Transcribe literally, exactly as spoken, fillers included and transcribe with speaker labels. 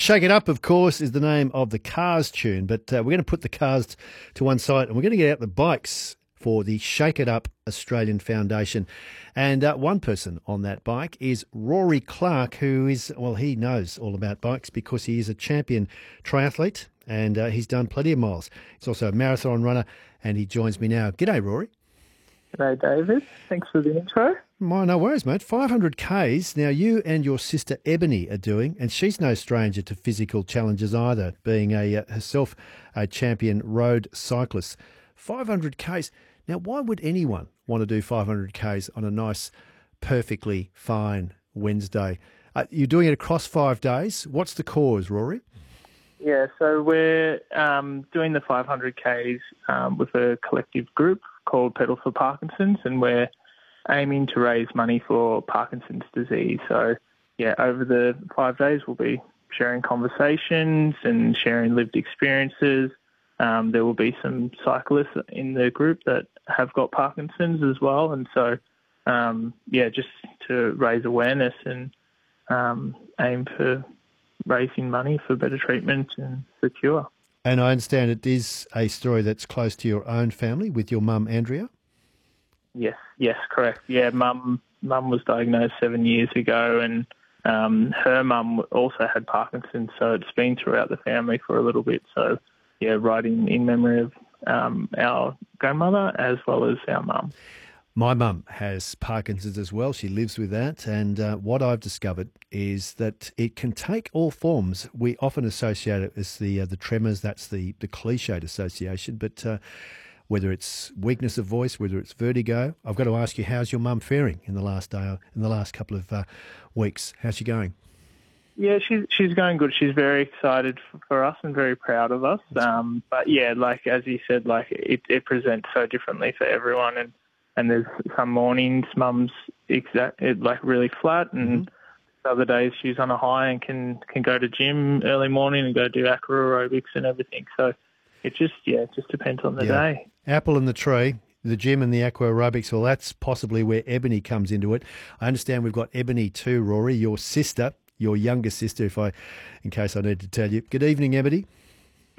Speaker 1: Shake It Up, of course, is the name of the Cars tune, but uh, we're going to put the cars to one side and we're going to get out the bikes for the Shake It Up Australian Foundation. And uh, one person on that bike is Rory Clark, who is, well, he knows all about bikes because he is a champion triathlete and uh, he's done plenty of miles. He's also a marathon runner and he joins me now. G'day, Rory.
Speaker 2: G'day, David. Thanks for the intro.
Speaker 1: My, no worries, mate. five hundred kays. Now, you and your sister Ebony are doing, and she's no stranger to physical challenges either, being a uh, herself a champion road cyclist. five hundred kays. Now, why would anyone want to do five hundred kays on a nice, perfectly fine Wednesday? Uh, you're doing it across five days. What's the cause, Rory?
Speaker 2: Yeah, so we're um, doing the five hundred kays um, with a collective group called Pedal for Parkinson's, and we're aiming to raise money for Parkinson's disease. So, yeah, over the five days we'll be sharing conversations and sharing lived experiences. Um, there will be some cyclists in the group that have got Parkinson's as well. And so, um, yeah, just to raise awareness and um, aim for raising money for better treatment and for cure.
Speaker 1: And I understand it is a story that's close to your own family with your mum, Andrea?
Speaker 2: Yes, yes, correct. Yeah, mum mum was diagnosed seven years ago, and um, her mum also had Parkinson's, so it's been throughout the family for a little bit. So, yeah, writing in memory of um, our grandmother as well as our mum.
Speaker 1: My mum has Parkinson's as well. She lives with that. And uh, what I've discovered is that it can take all forms. We often associate it as the uh, the tremors. That's the, the cliched association. But uh, whether it's weakness of voice, whether it's vertigo, I've got to ask you, how's your mum faring in the last day, in the last couple of uh, weeks? How's she going?
Speaker 2: Yeah, she's she's going good. She's very excited for us and very proud of us. Um, but yeah, like as you said, like it, it presents so differently for everyone, and, and there's some mornings mum's exact it, like really flat, and mm-hmm. other days she's on a high and can can go to gym early morning and go do aqua aerobics and everything. So it just yeah, it just depends on the
Speaker 1: yeah.
Speaker 2: day.
Speaker 1: Apple in the tree. The gym and the aqua aerobics, well, that's possibly where Ebony comes into it. I understand we've got Ebony too, Rory, your sister, your younger sister, if I, in case I need to tell you. Good evening, Ebony.